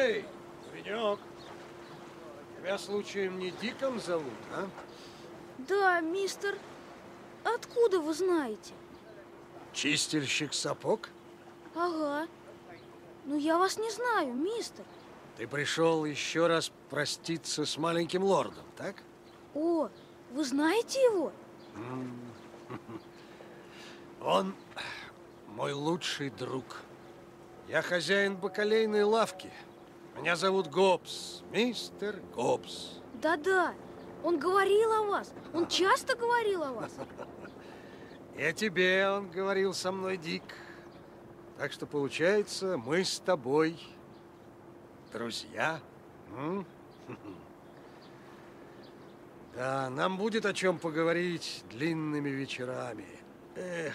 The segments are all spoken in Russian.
Эй, паренек, тебя случаем не Диком зовут, а? Да, мистер. Откуда вы знаете? Чистильщик сапог? Ага. Но я вас не знаю, мистер. Ты пришел еще раз проститься с маленьким лордом, так? О, вы знаете его? Он мой лучший друг. Я хозяин бакалейной лавки. Меня зовут Гоббс, мистер Гоббс. Да-да, он говорил о вас. Он часто говорил о вас. И о тебе он говорил со мной, Дик. Так что, получается, мы с тобой друзья. Да, нам будет о чем поговорить длинными вечерами. Эх,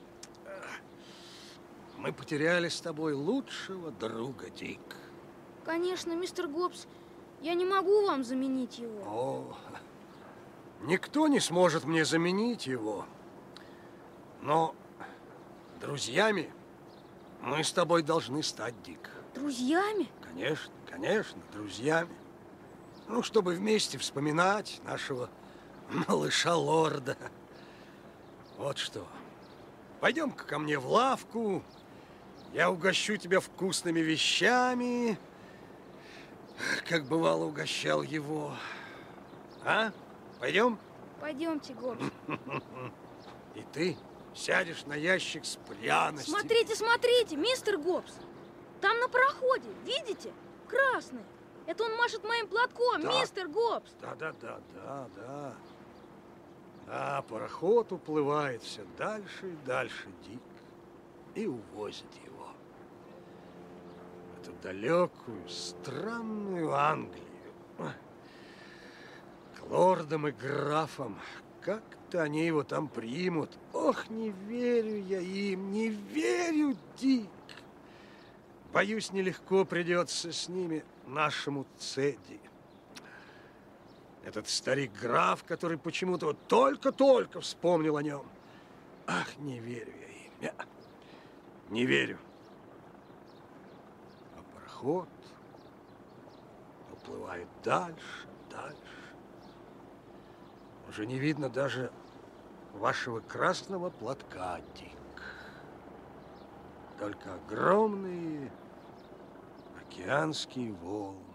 мы потеряли с тобой лучшего друга, Дик. Конечно, мистер Гоббс, я не могу вам заменить его. О, никто не сможет мне заменить его. Но друзьями мы с тобой должны стать, Дик. Друзьями? Конечно, конечно, друзьями. Ну, чтобы вместе вспоминать нашего малыша-лорда. Вот что. Пойдем-ка ко мне в лавку. Я угощу тебя вкусными вещами, как бывало угощал его. А? Пойдем? Пойдемте, Гоббс. И ты сядешь на ящик с пряностями. Смотрите, смотрите, мистер Гоббс. Там на проходе, видите? Красный. Это он машет моим платком, Да. мистер Гоббс. Да. А пароход уплывает все дальше и дальше, Дик, и увозит его в эту далекую, странную Англию. К лордам и графам. Как-то они его там примут. Ох, не верю я им, не верю, Дик. Боюсь, нелегко придется с ними нашему Цедди. Этот старик-граф, который почему-то вот только-только вспомнил о нем. Ах, не верю я им. Не верю. А пароход уплывает дальше. Уже не видно даже вашего красного платка, Дик. Только огромные океанские волны.